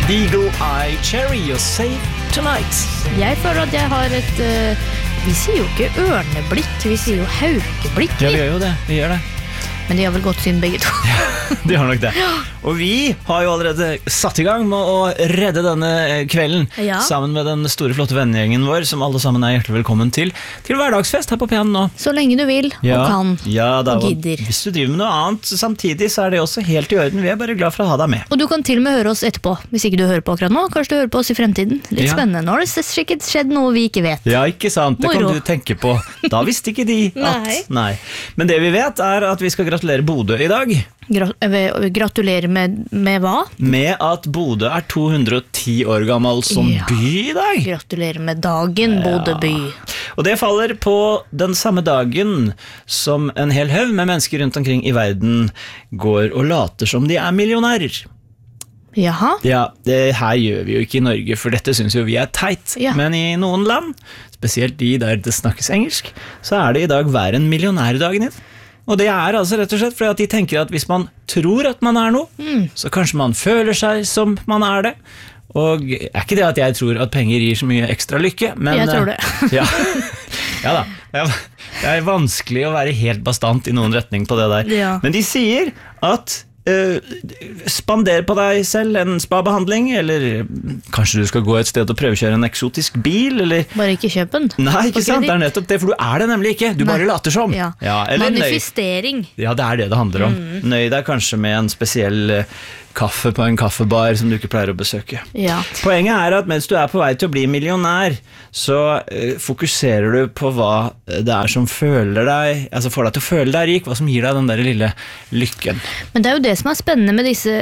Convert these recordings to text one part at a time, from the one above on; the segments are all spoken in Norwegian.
Eagle Eye Cherry, you're safe tonight. Jeg føler at jeg har et vi sier jo ikke ørneblikk, vi sier jo haukeblikk. Ja, vi gjør jo det, vi gjør det. Men de har vel gått syn begge to. De har nok det. Og vi har jo allerede satt i gang med å redde denne kvelden, sammen med den store flotte vennegjengen vår, som alle sammen er hjertelig velkommen til hverdagsfest her på P1 nå. Så lenge du vil, og kan, og gidder. Hvis du driver med noe annet samtidig, så er det også helt i orden. Vi er bare glad for å ha deg med. Og du kan til og med høre oss etterpå, hvis ikke du hører på akkurat nå. Kanskje du hører på oss i fremtiden. Litt spennende. Nå har det sikkert skjedd noe vi ikke vet. Ja, ikke sant? Det kan du tenke på. Da visste ikke de at... Nei. Men det vi vet er at vi skal gratulere Bodø i dag. Gratulerer med hva? Med at Bodø er 210 år gammel som by i dag. Gratulerer med dagen, Bodø by. Og det faller på den samme dagen som en hel haug med mennesker rundt omkring i verden går og later som de er millionærer. Jaha? Ja, det her gjør vi jo ikke i Norge, for dette synes jo vi er teit. Men i noen land, spesielt de der det snakkes engelsk, så er det i dag hver en millionærdagen din. Og det er altså rett og slett fordi at de tenker at hvis man tror at man er noe, så kanskje man føler seg som man er det. Og er ikke det at jeg tror at penger gir så mye ekstra lykke, men... Jeg tror det. Ja da, det er vanskelig å være helt bastant i noen retning på det der. Men de sier at spander på deg selv en spa-behandling, eller kanskje du skal gå et sted og prøvekjøre en eksotisk bil, eller... Bare ikke kjøp den. Nei, ikke sant, det er nettopp det, for du er det nemlig ikke. Du bare later som. Manifestering. Ja, det er det handler om. Nøy deg kanskje med en spesiell kaffe på en kaffebar som du ikke pleier å besøke. Poenget er at mens du er på vei til å bli millionær, så fokuserer du på hva det er som føler deg, altså får deg til å føle deg rik, hva som gir deg den der lille lykken. Men det er jo det som er spennende med disse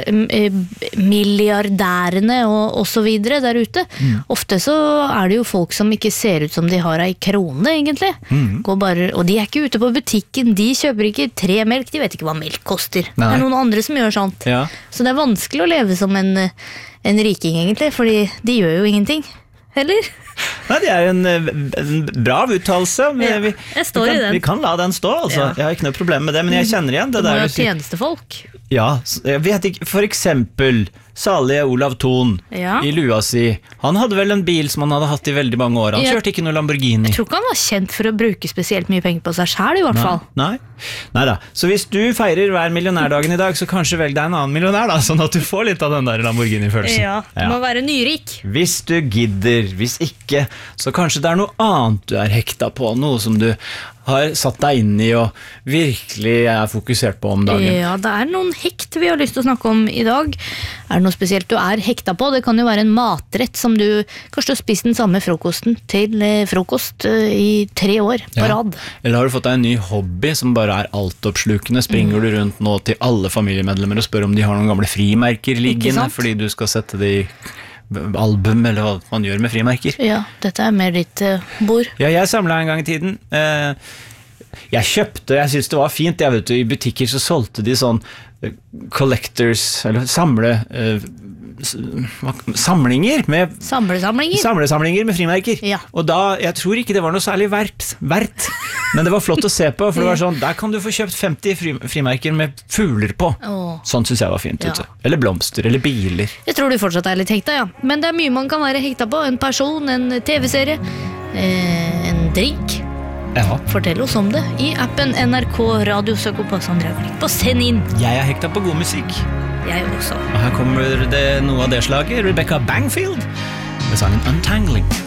milliardærene og så videre der ute. Ofte så er det jo folk som ikke ser ut som de har ei krone, egentlig. Og de er ikke ute på butikken, de kjøper ikke 3 melk, de vet ikke hva melk koster. Det er noen andre som gjør sånt. Så det er vanskelig å leve som en riking, egentlig, fordi de gjør jo ingenting. Eller? Nei, det er en bra uttalelse. Vi kan la den stå, altså. Jeg har ikke noe problem med det, men jeg kjenner igjen det der. Du må jo tjenestefolk. Ja, jeg vet ikke, for eksempel salige Olav Thon i lua si. Han hadde vel en bil som han hadde hatt i veldig mange år. Han kjørte ikke noe Lamborghini. Jeg tror ikke han var kjent for å bruke spesielt mye penger på seg selv, i hvert fall. Neida. Så hvis du feirer hver millionærdagen i dag, så kanskje velg deg en annen millionær da, sånn at du får litt av den der Lamborghini-følelsen. Ja, du må være nyrik. Hvis du gidder, hvis ikke, så kanskje det er noe annet du er hekta på, noe som du har satt deg inn i og virkelig er fokusert på om dagen. Ja, det er noen hekt vi har lyst til å snakke om i dag. Er det noe spesielt du er hekta på? Det kan jo være en matrett som du kanskje har spist den samme frokosten til frokost i 3 år på rad. Eller har du fått deg en ny hobby som bare er altoppslukende? Springer du rundt nå til alle familiemedlemmer og spør om de har noen gamle frimerker liggende, fordi du skal sette det i album, eller hva man gjør med frimerker. Ja, dette er mer ditt bord. Ja, jeg samlet en gang i tiden. Jeg synes det var fint, jeg vet du, i butikker så solgte de sånn collectors, eller samlinger med samlesamlinger med frimerker. Og da, jeg tror ikke det var noe særlig verdt, men det var flott å se på, for det var sånn, der kan du få kjøpt 50 frimerker med fugler på. Sånn synes jeg var fint, eller blomster, eller biler. Jeg tror du fortsatt er litt hekta, men det er mye man kan være hekta på. En person, en TV-serie, en drink. Fortell oss om det i appen NRK Radio. Søk opp oss, Andrea, klikk på send inn. Jeg er hekta på god musikk. Jeg også. Og her kommer det noe av det slaget, Rebecca Bangfield med sangen Untangling.